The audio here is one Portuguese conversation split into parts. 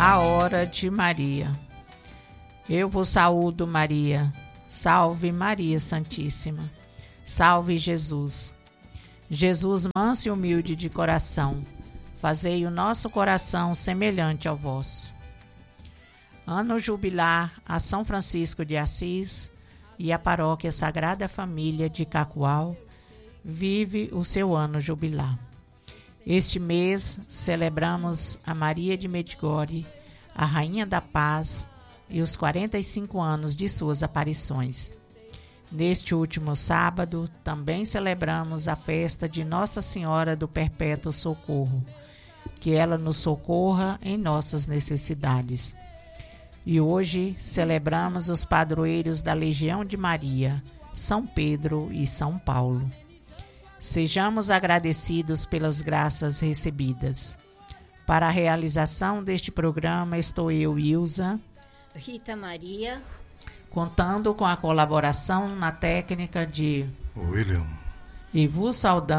A hora de Maria. Eu vos saúdo, Maria. Salve Maria Santíssima. Salve Jesus. Jesus manso e humilde de coração, fazei o nosso coração semelhante ao vosso. Ano jubilar a São Francisco de Assis e a Paróquia Sagrada Família de Cacoal vive o seu ano jubilar. Este mês celebramos a Maria de Medjugorje, a Rainha da Paz, e os 45 anos de suas aparições. Neste último sábado, também celebramos a festa de Nossa Senhora do Perpétuo Socorro, que ela nos socorra em nossas necessidades. E hoje celebramos os padroeiros da Legião de Maria, São Pedro e São Paulo. Sejamos agradecidos pelas graças recebidas. Para a realização deste programa estou eu, Ilza, Rita Maria, contando com a colaboração na técnica de William. E vos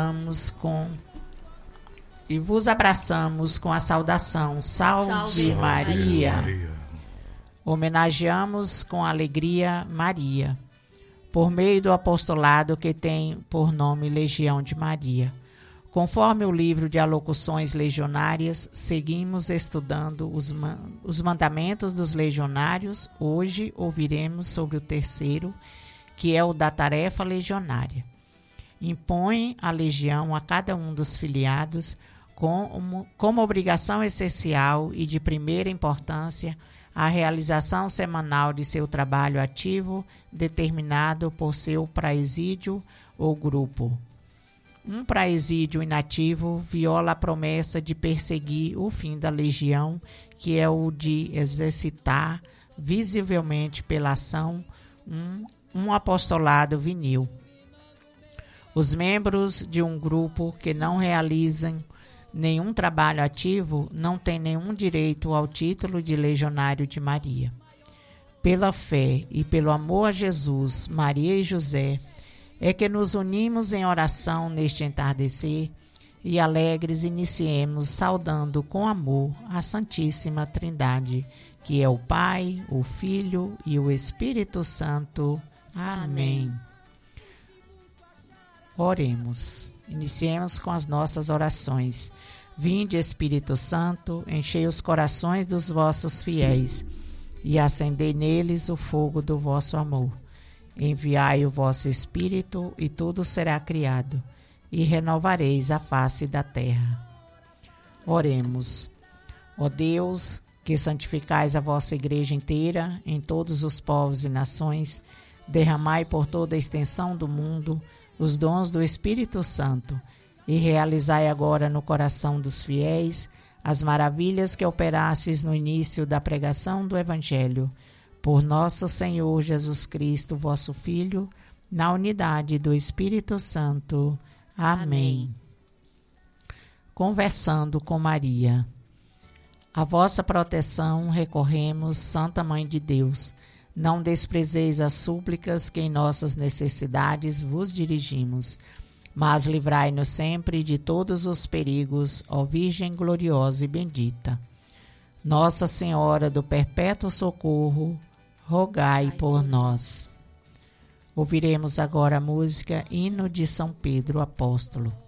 abraçamos com a saudação Salve Maria. Homenageamos com alegria Maria, por meio do apostolado que tem por nome Legião de Maria. Conforme o livro de Alocuções Legionárias, seguimos estudando os mandamentos dos legionários. Hoje ouviremos sobre o terceiro, que é o da tarefa legionária. Impõe a legião a cada um dos filiados como obrigação essencial e de primeira importância a realização semanal de seu trabalho ativo determinado por seu praesídio ou grupo. Um praesídio inativo viola a promessa de perseguir o fim da legião, que é o de exercitar visivelmente pela ação um apostolado vinil. Os membros de um grupo que não realizam nenhum trabalho ativo não têm nenhum direito ao título de legionário de Maria. Pela fé e pelo amor a Jesus, Maria e José, é que nos unimos em oração neste entardecer e alegres iniciemos saudando com amor a Santíssima Trindade, que é o Pai, o Filho e o Espírito Santo. Amém. Oremos. Iniciemos com as nossas orações. Vinde, Espírito Santo, enchei os corações dos vossos fiéis e acendei neles o fogo do vosso amor. Enviai o vosso Espírito e tudo será criado, e renovareis a face da terra. Oremos. Ó Deus, que santificais a vossa igreja inteira em todos os povos e nações, derramai por toda a extensão do mundo os dons do Espírito Santo, e realizai agora no coração dos fiéis as maravilhas que operastes no início da pregação do Evangelho, por nosso Senhor Jesus Cristo, vosso Filho, na unidade do Espírito Santo. Amém. Conversando com Maria. A vossa proteção recorremos, Santa Mãe de Deus. Não desprezeis as súplicas que em nossas necessidades vos dirigimos, mas livrai-nos sempre de todos os perigos, ó Virgem gloriosa e bendita. Nossa Senhora do Perpétuo Socorro, rogai por nós. Ouviremos agora a música Hino de São Pedro Apóstolo.